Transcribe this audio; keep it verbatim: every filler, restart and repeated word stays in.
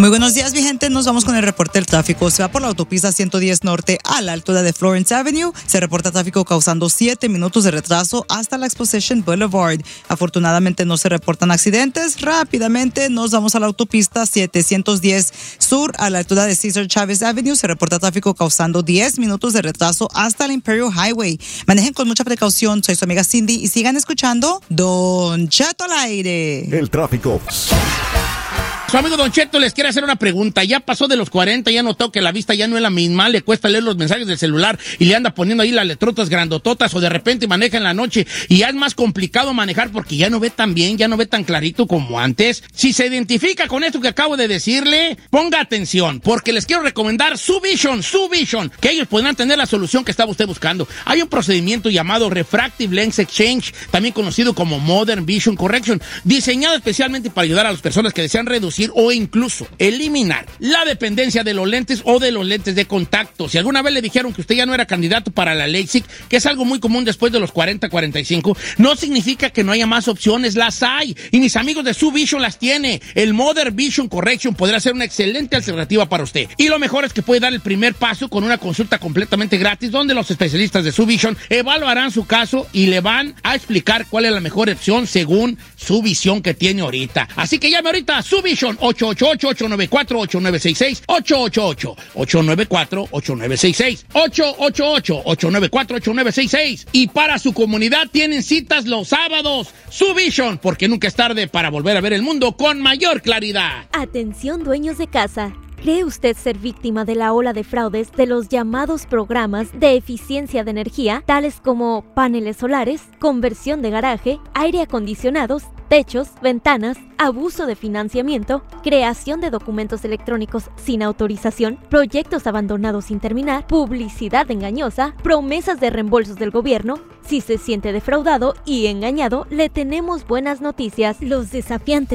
Muy buenos días, mi gente. Nos vamos con el reporte del tráfico. Se va por la autopista ciento diez Norte a la altura de Florence Avenue. Se reporta tráfico causando siete minutos de retraso hasta la Exposition Boulevard. Afortunadamente no se reportan accidentes. Rápidamente nos vamos a la autopista setecientos diez Sur a la altura de Cesar Chavez Avenue. Se reporta tráfico causando diez minutos de retraso hasta el Imperial Highway. Manejen con mucha precaución. Soy su amiga Cindy y sigan escuchando Don Cheto al aire. El tráfico. Su amigo Don Cheto les quiere hacer una pregunta. Ya pasó de los cuarenta, ya notó que la vista ya no es la misma, le cuesta leer los mensajes del celular y le anda poniendo ahí las letrotas grandototas, o de repente maneja en la noche y ya es más complicado manejar porque ya no ve tan bien, ya no ve tan clarito como antes. Si se identifica con esto que acabo de decirle, ponga atención, porque les quiero recomendar Su-Vision, Su-Vision, que ellos podrán tener la solución que estaba usted buscando. Hay un procedimiento llamado Refractive Lens Exchange, también conocido como Modern Vision Correction, diseñado especialmente para ayudar a las personas que desean reducir o incluso eliminar la dependencia de los lentes o de los lentes de contacto. Si alguna vez le dijeron que usted ya no era candidato para la LASIK, que es algo muy común después de los cuarenta, cuarenta y cinco, no significa que no haya más opciones, las hay. Y mis amigos de Su-Vision las tiene. El Modern Vision Correction podrá ser una excelente alternativa para usted. Y lo mejor es que puede dar el primer paso con una consulta completamente gratis, donde los especialistas de Su-Vision evaluarán su caso y le van a explicar cuál es la mejor opción según su visión que tiene ahorita. Así que llame ahorita a Su-Vision, ocho ocho ocho, ocho nueve cuatro, ocho nueve seis seis, ocho ocho ocho, ocho nueve cuatro, ocho nueve seis seis, ocho ocho ocho, ocho nueve cuatro, ocho nueve seis seis. Y para su comunidad tienen citas los sábados. Su-Vision, porque nunca es tarde para volver a ver el mundo con mayor claridad. Atención, dueños de casa. ¿Cree usted ser víctima de la ola de fraudes de los llamados programas de eficiencia de energía, tales como paneles solares, conversión de garaje, aire acondicionados, techos, ventanas, abuso de financiamiento, creación de documentos electrónicos sin autorización, proyectos abandonados sin terminar, publicidad engañosa, promesas de reembolsos del gobierno? Si se siente defraudado y engañado, le tenemos buenas noticias. Los desafiantes